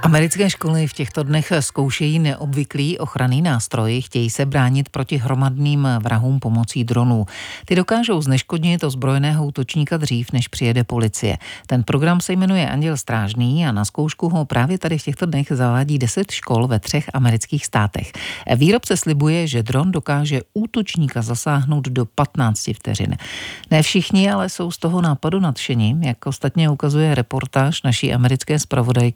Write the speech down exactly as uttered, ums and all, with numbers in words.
Americké školy v těchto dnech zkoušejí neobvyklý ochranný nástroj, chtějí se bránit proti hromadným vrahům pomocí dronů. Ty dokážou zneškodnit ozbrojeného útočníka dřív, než přijede policie. Ten program se jmenuje Anděl strážný a na zkoušku ho právě tady v těchto dnech zavádí deset škol ve třech amerických státech. Výrobce slibuje, že dron dokáže útočníka zasáhnout do patnáct vteřin. Ne všichni ale jsou z toho nápadu nadšení, jak ostatně ukazuje reportáž naší americké zpravodajky